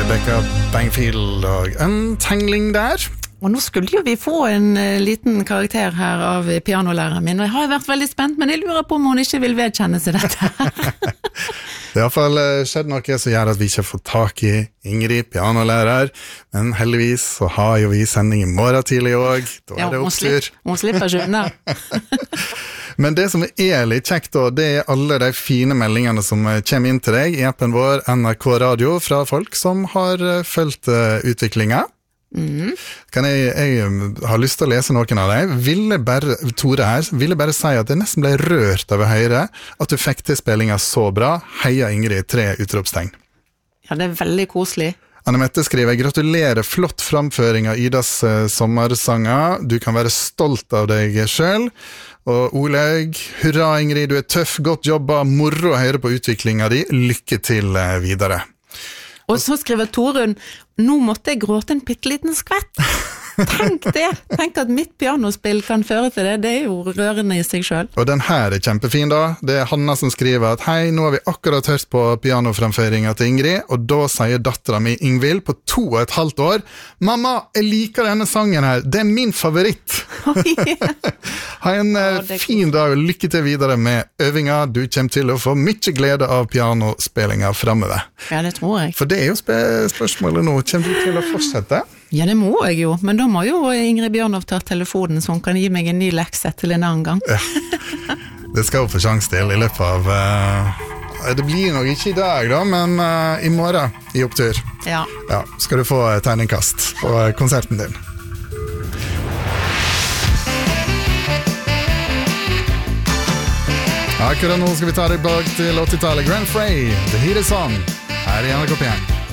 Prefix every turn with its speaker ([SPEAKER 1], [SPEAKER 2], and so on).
[SPEAKER 1] Rebecca Bangfield og Untangling der.
[SPEAKER 2] Og nå skulle jo vi få en liten karakter her av pianolæreren min, og jeg har vært veldig spent, men jeg lurer på om hun ikke vil vedkjenne seg dette her.
[SPEAKER 1] Det har I hvert fall skjedd noe som gjør at vi ikke har fått tak I Ingrid, pianolærer, men heldigvis så har jo vi sending I morgen tidlig også, da det oppstyr.
[SPEAKER 2] Hun slipper ikke unna.
[SPEAKER 1] Men det som litt kjekt da, det alle de fine meldingene som kommer inn til deg I appen vår NRK Radio fra folk som har følt utviklingen. Kan jeg har lyst til å lese noen av deg. Tore her ville bare si at det nesten ble rørt av å høre at du fikk til spillingen så bra. Heia Ingrid, 3 utropstegn.
[SPEAKER 2] Ja, det veldig koselig.
[SPEAKER 1] Anne-Mette skriver, gratulerer, flott framføring av Idas sommersanger. Du kan være stolt av deg selv. Og Olaug, hurra Ingrid, du tøff, godt jobba, moro å høre på utviklingen din. Lykke til videre.
[SPEAKER 2] Og så skriver Torunn, nå måtte jeg gråte en pitteliten skvett. Tenk det, tenk at mitt pianospill kan føre til det, det jo rørende I seg selv.
[SPEAKER 1] Og den her kjempefin da, det Hanna som skriver at hei, nå har vi akkurat hørt på pianoframføringen til Ingrid, og da sier datteren min Ingvild på 2,5 år, mamma, jeg liker denne sangen her, det min favoritt. Ha en fin dag og lykke til videre med øvinga, du kommer til å få mye glede av pianospillinger fremover.
[SPEAKER 2] Ja, det tror jeg.
[SPEAKER 1] For det jo spørsmålet nå, kommer du til å fortsette?
[SPEAKER 2] Ja, det må jeg jo, men da må jo Ingrid Bjørnov ta telefonen, så hun kan gi meg en ny lekse til en annen gang.
[SPEAKER 1] Ja, det skal hun få sjans til I løpet av... Det blir nok ikke I dag da, men I morgen I opptur.
[SPEAKER 2] Ja.
[SPEAKER 1] Ja, skal du få tegningkast på konserten din. Akkurat nå skal vi ta deg bak til 80-tallet. Grand Frey, The Heat Is On, her I NRK P1.